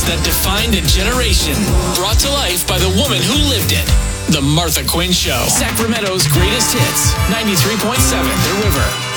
hits that defined a generation. Brought to life by the woman who lived it. The Martha Quinn Show. Sacramento's greatest hits. 93.7 The River.